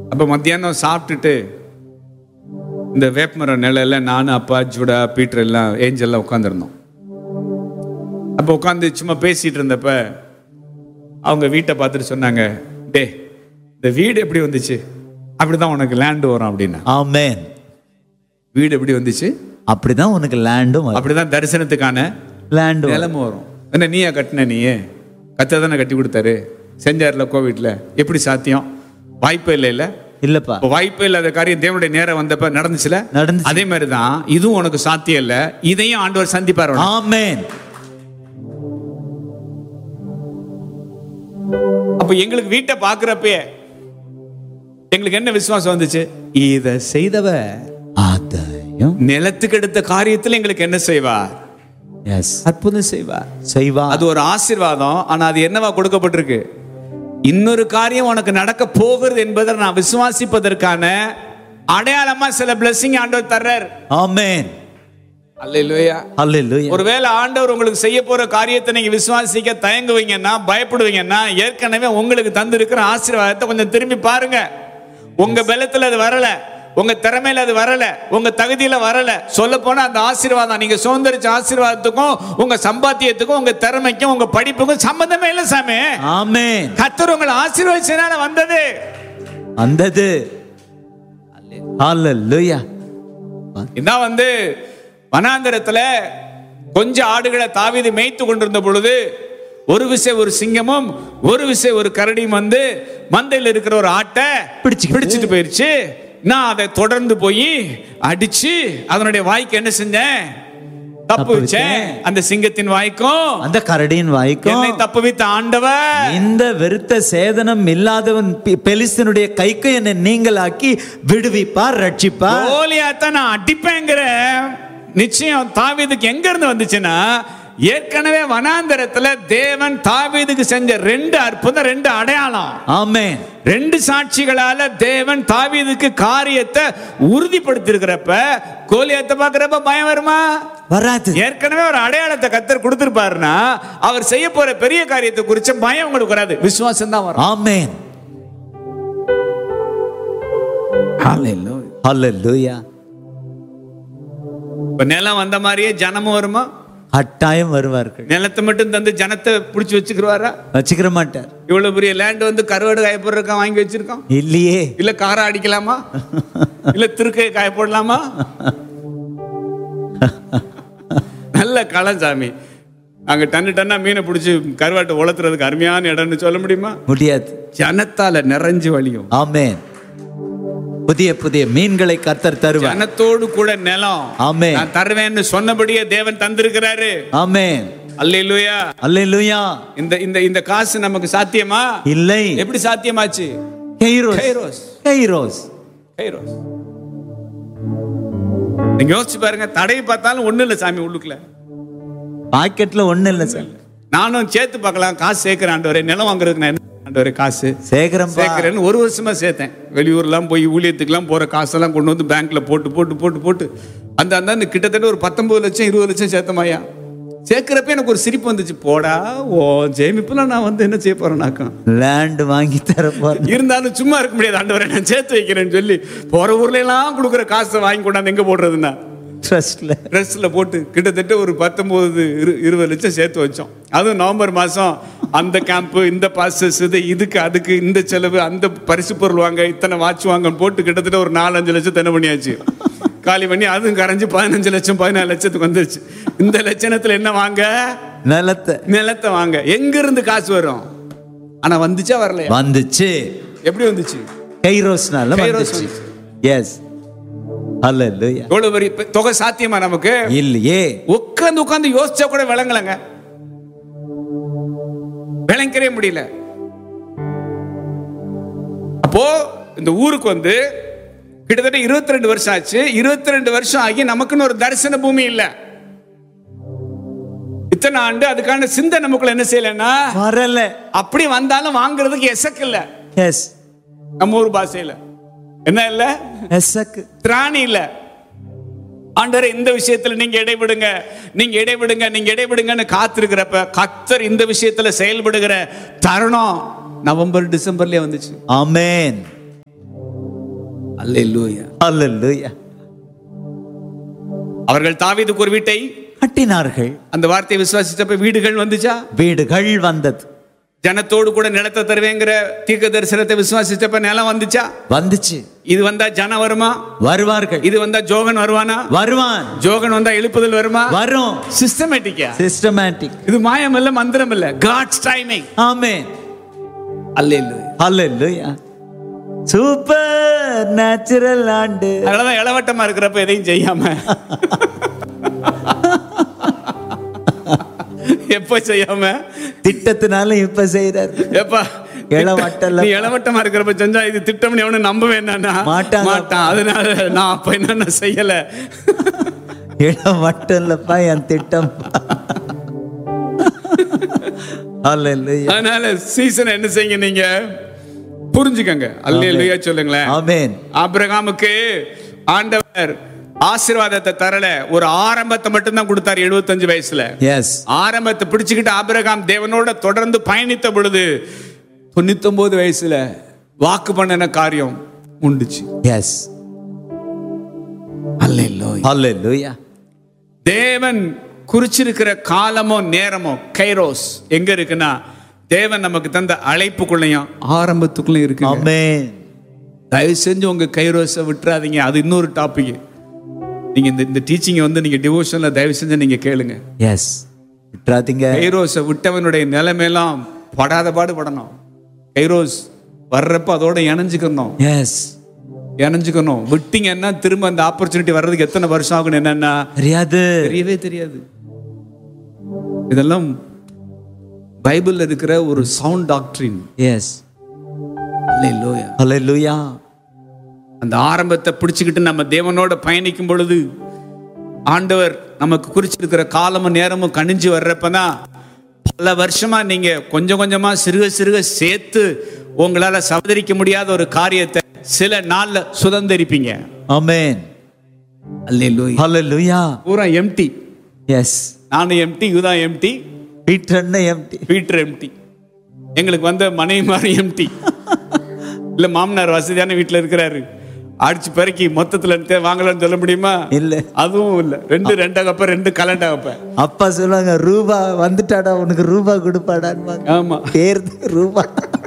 அப்ப மத்தியானம் சாப்பிட்டுட்டு இந்த வேப்பமரம் நிலையில நானும் அப்பா ஜூடா பீட்டர் எல்லாம் ஏஞ்சல்லாம் உட்காந்துருந்தோம். அப்போ உட்காந்து சும்மா பேசிட்டு இருந்தப்ப அவங்க வீட்டை பார்த்துட்டு சொன்னாங்க, டே இந்த வீடு எப்படி வந்துச்சு? அப்படிதான் உனக்கு லேண்டு வரும் அப்படின்னா. ஆமென். வீடு எப்படி வந்துச்சு? அப்படிதான் உனக்கு லேண்டும் வரும். அப்படிதான் தரிசனத்துக்கான லேண்டு நிலமும் வரும். என்ன நீயா கட்டின? நீயே கத்த தானே கட்டி கொடுத்தாரு, செஞ்சார்ல கோவிட்ல. எப்படி சாத்தியம்? வாய்ப்பே இல்லை. இல்ல இல்லப்பா, வாய்ப்பே இல்லாத காரியம் தேவனுடைய நேரம் வந்தப்ப நடந்துச்சுல. நடந்துச்சு. அதே மாதிரிதான் இதுவும் உனக்கு சாத்தியம் இல்ல, இதையும் ஆண்டவர் சந்திப்பார். ஆமென். அப்ப எங்களுக்கு வீட்டை பாக்குறப்பே எங்களுக்கு என்ன விசுவாசம் வந்துச்சு? இத செய்தவ ஆதாயம் நிலத்துக்கு எடுத்த காரியத்துல எங்களுக்கு என்ன செய்வார்? அற்புதம் செய்வார். அது ஒரு ஆசீர்வாதம். ஆனா அது என்னவா கொடுக்கப்பட்டிருக்கு? இன்னொரு காரியம் உனக்கு நடக்க போகிறது என்பதை நான் விசுவாசிப்பதற்கான அடையாளமா சில பிளெஸிங் ஆண்டவர் தர்றார். ஆமென். அல்லேலூயா. அல்லேலூயா. ஒருவேளை ஆண்டவர் உங்களுக்கு செய்ய போற காரியத்தை நீங்க விசுவாசிக்க தயங்குவீங்கன்னா, பயப்படுவீங்கன்னா, ஏற்கனவே உங்களுக்கு தந்து இருக்கிற ஆசீர்வாதத்தை கொஞ்சம் திரும்பி பாருங்க. உங்க பலத்துல அது வரல, உங்க திறமையில அது வரல, உங்க தகுதியில வரல. சொல்ல போனா அந்த ஆசீர்வாதம் நீங்க சுதந்திரிச்ச ஆசீர்வாதத்துக்கும் உங்க சம்பாத்தியத்துக்கும் உங்க திறமைக்கும் உங்க படிப்புக்கும் சம்பந்தமே இல்ல சாமி. ஆமென். கர்த்தர் உங்களை ஆசீர்வதிச்சனால வந்தது. ஹalleluya. இதான் வனாந்தரத்துல கொஞ்சம் ஆடுகளை தாவீது மேய்த்து கொண்டிருந்த பொழுது ஒரு விசை ஒரு சிங்கமும் ஒரு விசை ஒரு கரடியும் மந்தையில் இருக்கிற ஒரு ஆட்டை பிடிச்சிட்டு போயிருச்சு. நான் அதை தொடர்ந்து போய் அடிச்சு அதனுடைய வாய்க்கு என்ன செஞ்சேன்? தப்பு வச்சேன். அந்த சிங்கத்தின் வாய்க்கும் அந்த கரடியின் வாய்க்கும் என்னை தப்புவித்த ஆண்டவர், இந்த வெறுத்த சேதனம் இல்லாதவன் பெலிஸ்தனுடைய கைக்கு என்னை நீங்களாக்கி விடுவிப்பார், ரட்சிப்பார். கோலியாத்தை நான் அடிப்பேங்கிற நிச்சயம் தாவீதுக்கு எங்க இருந்து வந்துச்சுன்னா, ஏற்கனவே வனாந்தரத்துல தேவன் தாவீதுக்கு செஞ்ச 2 அற்புதம், 2 அடையாளம். ஆமென். 2 சாட்சிகளால தேவன் தாவீதுக்கு காரியத்தை உறுதிப்படுத்தி இருக்கிறப்ப கோலியாத்தை பார்க்கிறப்ப பயம் வருமா? வராது. ஏற்கனவே ஒரு அடையாளத்தை கர்த்தர் கொடுத்திருப்பாருன்னா அவர் செய்ய போற பெரிய காரியத்தை குறிச்ச பயம் உங்களுக்கு வராது, விசுவாசம் தான் வரும். ஆமென். ஹalleluya. ஹalleluya. நிலம் வந்த மாதிரியே ஜனமும் வருமா? கட்டாயம் வருவார்கள். நிலத்தை மட்டும் தந்து ஜனத்தை பிடிச்சி வச்சுக்கிறவாரா? வச்சுக்கிற மாட்டார். இவ்வளவு பெரிய லேண்ட் கருவாடு காய போடுறதுக்கா வாங்கி வச்சிருக்கோம்? இல்லையே. இல்ல காரை அடிக்கலாமா? இல்ல திருக்கையை காய போடலாமா? நல்ல களம் சாமி. அங்க டன்னா மீனை பிடிச்சி கருவாட்டை உலர்த்துறதுக்கு அருமையான இடம்னு சொல்ல முடியுமா? முடியாது. ஜனத்தால நிறைஞ்சு வழியும். ஆமென். புதிய புதிய மீன்களை கர்த்தர் தருவார். ஜனத்தோடு கூட நிலம். ஆமென். நான் தருவேன்னு சொன்னபடியே தேவன் தந்திருக்கிறாரு. ஆமென். அல்லேலூயா. அல்லேலூயா. இந்த காசு நமக்கு சாத்தியமா? இல்லை. எப்படி சாத்தியமாச்சு? கைரோஸ். நீங்க யோசிச்சு பாருங்க. தடையை பார்த்தாலும் ஒண்ணு இல்ல சாமி உள்ளுக்குள்ள. பாக்கெட்ல ஒண்ணு இல்ல சார். நானும் சேர்த்து பார்க்கலாம். காசு சேர்க்கிறேன் ஆண்டவரே, நிலம் வாங்குறதுக்கு நான் ஆண்டவரே காசு சேர்க்கிறேன்னு 1 வருஷமா சேர்த்தேன். வெளியூர்லாம் போய் ஊழியத்துக்குலாம் போற காசெல்லாம் கொண்டு வந்து பேங்க்ல போட்டு அந்த கிட்டத்தட்ட ஒரு 19 லட்சம் 20 லட்சம் சேர்த்தமாயா. சேர்க்கிறப்ப எனக்கு ஒரு சிரிப்பு வந்துச்சு. போடா ஓ ஜெயமிப்புல நான் என்ன செய்ய போறேன்னாக்கா லேண்ட் வாங்கி தர போறேன். இருந்தாலும் சும்மா இருக்க முடியாது ஆண்டவரே, நான் சேர்த்து வைக்கிறேன்னு சொல்லி போற ஊர்ல எல்லாம் கொடுக்குற காசை வாங்கி கொண்டாந்து எங்க போடுறதுன்னா ட்ரெஸ்ல போட்டு கிட்டத்தட்ட ஒரு 19-20 லட்சம் சேர்த்து வச்சோம். அதுவும் நவம்பர் மாசம் அந்த கேம்ப், இந்த பாசஸ், இதுக்கு அதுக்கு இந்த செலவு, அந்த பரிசு பொருள் வாங்க, இத்தனை வாட்ச் வாங்க போட்டு கிட்டத்தட்ட ஒரு 4-5 லட்சம் தென்னை பண்ணியாச்சு. காலி பண்ணி அதுவும் கரைஞ்சு 15 லட்சம் 14 லட்சத்துக்கு வந்துருச்சு. இந்த லட்சணத்துல என்ன வாங்க? நிலத்தை வாங்க. எங்க இருந்து காசு வரும்? ஆனா வந்துச்சா வரலையா? வந்துச்சு. எப்படி வந்துச்சு? கைரோஸ்னால வந்துச்சு. எஸ். ஹalleluya. எவ்வளவு பெரிய தொகை சாத்தியமா நமக்கு? இல்லையே. உட்கார்ந்து யோசிச்சா கூட விளங்கலங்க, விளங்கவே முடியல. அப்போ இந்த ஊருக்கு கிட்டத்தட்ட 22 வருஷம் ஆச்சு. 22 வருஷம் ஆகி நமக்குன்னு ஒரு தரிசன பூமி இல்ல. இத்தனை ஆண்டு அதுக்கான சிந்தை நமக்குள்ள என்ன செய்யலன்னா வரல. அப்படி வந்தாலும் வாங்குறதுக்கு எசக்கு இல்ல. எஸ். நம்ம ஊர் பாஷையில என்ன இல்ல? எசக்கு. திராணி இல்ல. ஆண்டவரே இந்த விஷயத்துல நீங்க இடைவிடுங்கன்னு காத்திருக்கிறப்ப கர்த்தர் இந்த விஷயத்துல செயல்படுகிற தருணம் நவம்பர் டிசம்பர்லயே வந்துச்சு. ஆமென். அல்லேலூயா. அல்லேலூயா. அவர்கள் தாவீதுக்கு ஒரு வீட்டை கட்டினார்கள். அந்த வார்த்தையை விசுவாசிச்சப்ப வீடுகள் வந்துச்சா? வீடுகள் வந்தது. ஜனத்தோடு கூட நிலத்தை தருவேங்கிற தீர்க்க தரிசனத்தை விசுவாசிச்சப்ப நிலம் வந்துச்சா? வந்துச்சு. இது வந்தா ஜனம் வருமா? வருவார்கள். இது வந்தா ஜோகன் வருவானா? வருவான். ஜோகன் வந்தா எழுப்புதல் வருமா? வரும். சிஸ்டமேட்டிக்கா? சிஸ்டமேட்டிக். இது மாயம் இல்ல, மந்திரம் இல்ல, காட்ஸ் டைமிங். ஆமென். அல்லேலூயா. அல்லேலூயா. சூப்பர் நேச்சுரல் ஆண்டு. அதனாலதான் இளவட்டமா இருக்கிறப்ப எதையும் செய்யாம எப்ப செய்யாம திட்டத்தினால இப்ப செய்யறாரு. எப்பா நீ இளவட்டமா இருக்கிறப்ப செஞ்சா இது திட்டம் எவனு நம்பவே மாட்டான். அதனால நான் அப்ப என்ன செய்யல. இளவட்டம் இல்லப்பா என் திட்டம். அதனால சீசன் என்ன செய்யுங்க, நீங்க புரிஞ்சுக்கங்க. அல்லேலூயா சொல்லுங்களேன். ஆமென். ஆபிரகாமுக்கு ஆண்டவர் ஆசீர்வாதத்தை தரல, ஒரு ஆரம்பத்தை மட்டும் தான் கொடுத்தார் 75 வயசுல. எஸ். ஆரம்பத்தை பிடிச்சுக்கிட்டு ஆபிரகாம் தேவனோட தொடர்ந்து பயணித்த பொழுது 99 வயசுல வாக்கு பண்ணின காரியம் உண்டுச்சு. எஸ். அல்லேலூயா. அல்லேலூயா. தேவன் குறிச்சிருக்கிற காலமோ நேரமோ கைரோஸ் எங்க இருக்குன்னா தேவன் நமக்கு தந்த அழைப்புக்குள்ளையும் ஆரம்பத்துக்குள்ளயும் இருக்கு. ஆமென். தயவு செஞ்சு உங்க கைரோஸை விட்டுறாதீங்க. அது இன்னொரு டாபிக். நீங்க இந்த டீச்சிங் வந்து நீங்க டிவோஷன்ல தயவு செஞ்சு நீங்க கேளுங்க. எஸ். விட்டுறாதீங்க. கைரோஸை விட்டவனுடைய நிலைமையெல்லாம் படாத பாடு படணும். கைரோஸ் வர்றப்ப அதோட இணைஞ்சுக்கணும். எஸ். இணைஞ்சுக்கணும். விட்டீங்கன்னா திரும்ப அந்த ஆப்பர்ச்சுனிட்டி வர்றதுக்கு எத்தனை வருஷம் ஆகும் என்னன்னா தெரியவே தெரியாது. இதெல்லாம் பைபிள்ல இருக்கிற ஒரு சவுண்ட் டாக்டரின். எஸ். அல்லேலூயா. அல்லேலூயா. அந்த ஆரம்பத்தை பிடிச்சுக்கிட்டு நம்ம தேவனோட பயணிக்கும் பொழுது ஆண்டவர் நமக்கு குறிச்சிருக்கிற காலமும் நேரமும் கணிஞ்சு வர்றப்பதான் பல வருஷமா நீங்க கொஞ்சம் கொஞ்சமா சிறுக சிறுக சேர்த்து உங்களால சவதரிக்க முடியாத ஒரு காரியத்தை சில நாள்ல சுதந்திரிப்பீங்க. ஆமென். அல்லேலூயா. அல்லேலூயா. பூரா எம்டி. எஸ். நானும் எம்டி, யூதா empty, Peter empty. Peter empty. எங்களுக்கு வந்த மனைவி மாதிரி எம்டி. இல்ல மாமனார் வசதியான வீட்டுல இருக்கிறாரு, அடிச்சு பெருக்கி மொத்தத்துல வாங்கலாம்னு சொல்ல முடியுமா? இல்ல. அதுவும் இல்ல. ரெண்டு கப்ப, 2 கலண்டா கப்ப. அப்பா சொல்லுவாங்க, ரூபா வந்துட்டாடா உனக்கு ரூபா கொடுப்பாடான்னு. ஆமா, பேர் ரூபா.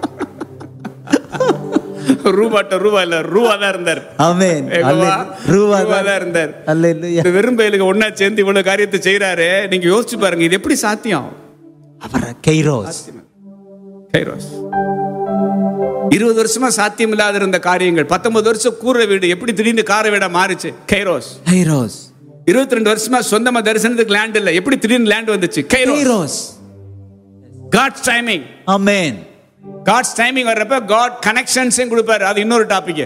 ரூபாட்ட ரூபா இல்ல, ரூபா தான் இருந்தார். ஆமென். ரூபா தான் இருந்தார். அல்லேலூயா. வெறும் பையலுக்கு ஒண்ணா சேர்ந்து இவ்வளவு காரியத்தை செய்யறாரு. நீங்க யோசிச்சு பாருங்க, இது எப்படி சாத்தியம்? அவர் கைரோஸ். கைரோஸ் 20 வருஷமா சாத்தியம் இல்லாத இருந்த காரியங்கள், 19 வருஷம் கூரை வீடு எப்படி திடீர்னு காரை வீடா மாறுச்சு? கைரோஸ். கைரோஸ். 22 வருஷமா சொந்தமா தரிசனத்துக்கு லேண்ட் இல்ல, எப்படி திடீர்னு லேண்ட் வந்துச்சு? கைரோஸ். God's timing. ஆமென். காட்ஸ் டைமிங் வர்றப்ப காட் கனெக்ஷன்ஸ் கொடுப்பாரு. அது இன்னொரு டாபிக்.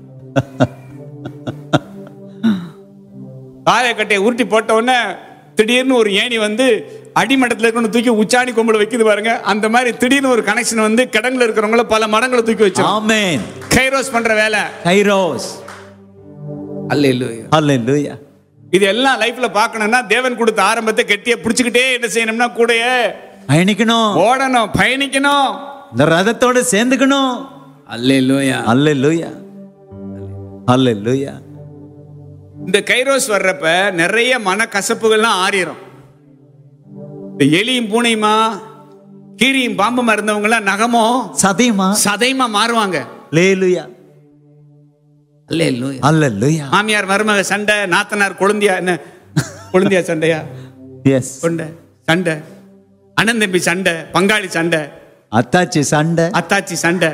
காயக்கட்டையை உருட்டி போட்ட உடனே திடீர்னு ஒரு ஏணி வந்து அடிமட்டத்தில் இருக்கணும் தூக்கி உச்சாணி கொம்புல வைக்குது பாருங்க. அந்த மாதிரி திடீர்னு ஒரு கனெக்ஷன் வந்து கடன்ல இருக்கிறவங்கள பல மடங்களை தூக்கி வச்சு. ஆமென். கைரோஸ் பண்ற வேலை. கைரோஸ். அல்லேலூயா. அல்லேலூயா. இது எல்லாம் லைஃப்ல பார்க்கணும்னா தேவன் கொடுத்த ஆரம்பத்தை கெட்டியா பிடிச்சுக்கிட்டே என்ன செய்யணும்னா கூடயே பயணிக்கணும், ஓடணும், பயணிக்கணும், இந்த ரதத்தோட சேர்ந்துக்கணும். அல்லேலூயா. அல்லேலூயா. அல்லேலூயா. இந்த கைரோஸ் வர்றப்ப நிறைய மனக்கசப்புகள்லாம் ஆறிடும். எலியும் பூனையுமா கீரியும் பாம்புமா இருந்தவங்க எல்லாம் நகமோ சதையுமா மாறுவாங்க. அல்லேலூயா. அல்லேலூயா. அல்லேலூயா. மாமியார் மருமக சண்டை, நாத்தனார் கொழுந்தியா சண்டையா? எஸ். சண்டை, அண்ணன் தம்பி சண்டை, பங்காளி சண்டை, அத்தாச்சி சண்டை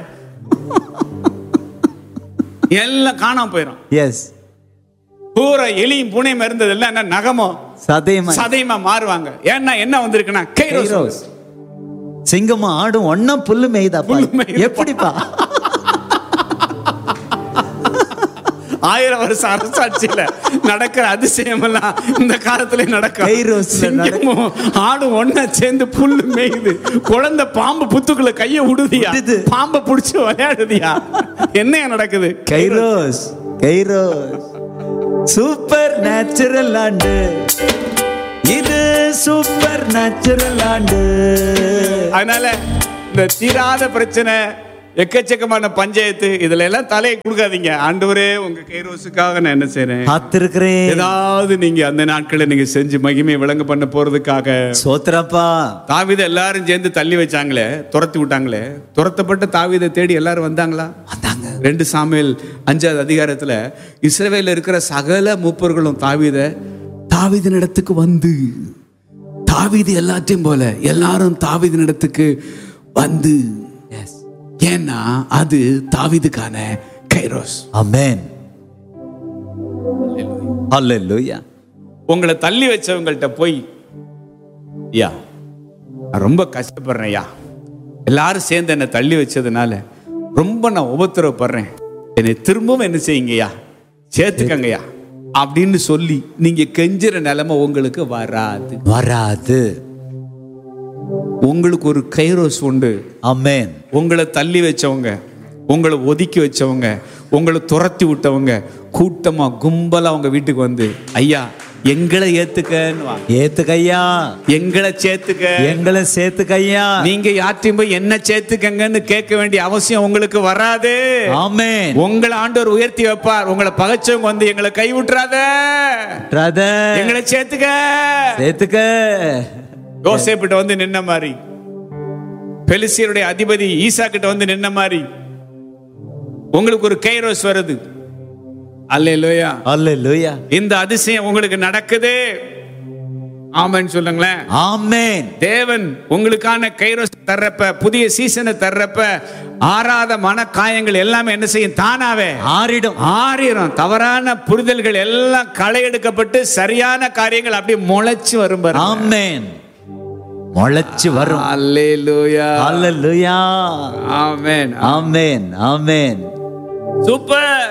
எல்லாம் காணாம போயிடும். எஸ். பூரா எலியும் பூனையும் இருந்ததெல்லாம் என்ன நகமோ சதையுமா மாறுவாங்க. ஏன்னா என்ன வந்திருக்குன்னா கைரோஸ். சிங்கமா ஆடும் ஒன்னா புல்லு மேய்தா. எப்படிப்பா? 1000 வருஷம் அரசாட்சியில நடக்கிற அதிசயம் எல்லாம் இந்த காலத்துல நடக்கும். சிங்கமும் ஆடும் ஒன்னா சேர்ந்து புல்லு மேயுது. குழந்தை பாம்பு புத்துக்குள்ள கைய விடுதியா, பாம்பை புடிச்சு விளையாடுதியா? என்ன நடக்குது? கைரோஸ். கைரோஸ். சூப்பர் நேச்சுரல் ஆண்டு இது. சூப்பர் நேச்சுரல் ஆண்டு. அதனால இந்த தீராத பிரச்சனை, எக்கச்சக்கமான பஞ்சாயத்து, இதுல எல்லாம் தலையை கொடுக்காதீங்க. ஆண்டவரே உங்க கைரோஸுக்காக நான் என்ன செய்றேன், காத்திருக்கிறேன். ஏதாவது நீங்க அந்த நாட்களை நீங்க செஞ்சு மகிமையை விளங்க பண்ண போறதுக்காக. சோத்திரப்பா. தாவீதை எல்லாரும் சேர்ந்து தள்ளி வச்சாங்களே, துரத்தி விட்டாங்களே. துரத்தப்பட்ட தாவீதை தேடி எல்லாரும் வந்தாங்களா? வந்தாங்க. 2 சாமுவேல் 5வது அதிகாரத்துல இஸ்ரவேல்ல இருக்கிற சகல மூப்பர்களும் தாவீதின் இடத்துக்கு வந்து, தாவீது எல்லாத்தையும் போல எல்லாரும் தாவீதின் இடத்துக்கு வந்து, ஏன்னா அது தாவீதுக்கான கைரோஸ். ஆமென். ஹல்லேலூயா. உங்களை தள்ளி வச்சவங்கள்ட்ட போய், யா நான் ரொம்ப கஷ்டப்படுறேன் ஐயா, எல்லாரும் சேர்ந்து என்னை தள்ளி வச்சதுனால ரொம்ப நான் உபத்திரவப்படுறேன், என்னை திரும்பவும் என்ன செய்யுங்கய்யா, சேர்த்துக்கங்கய்யா அப்படின்னு சொல்லி நீங்க கெஞ்சுற நிலைமை உங்களுக்கு வராது. உங்களுக்கு ஒரு கைரோஸ் உண்டு. ஆமென். உங்களை தள்ளி வச்சவங்க, உங்களை ஒதுக்கி வச்சவங்க, உங்களை துரத்தி விட்டவங்க கூட்டமா கும்பலா உங்க வீட்டுக்கு வந்து, ஐயா எங்களை ஏத்துக்கையா, எங்களை சேர்த்துக்கையா, நீங்க யார்ட்டையும் போய் என்ன சேர்த்துக்கங்கன்னு கேட்க வேண்டிய அவசியம் உங்களுக்கு வராது. ஆமென். உங்களை ஆண்டவர் உயர்த்தி வைப்பார். உங்களை பகைச்சவங்க வந்து எங்களை கை விட்டுறாத, எங்களை சேர்த்துக்க. யோசேப்பிட்ட வந்து நின்ன மாதிரி, பெலிஸ்தியருடைய அதிபதி ஈசா கிட்ட வந்து நின்ன மாதிரி உங்களுக்கு ஒரு கைரோஸ் வருது. அல்லேலூயா, அல்லேலூயா. இந்த அதிசயம் உங்களுக்கு நடக்குது. ஆமென் சொல்லுங்களேன். ஆமென். தேவன் உங்களுக்கான கைரோஸ் தர்றப்ப, புதிய சீசனை தர்றப்ப, ஆறாத மன காயங்கள் எல்லாமே என்ன செய்யும், தானாவே ஆறிடும். தவறான புரிதல்கள் எல்லாம் களை எடுக்கப்பட்டு சரியான காரியங்கள் அப்படியே முளைச்சு வரும். ஆமென். முளைச்சு வரும். அல்லேலூயா, அல்லேலூயா. ஆமென், ஆமென், ஆமென். சூப்பர்.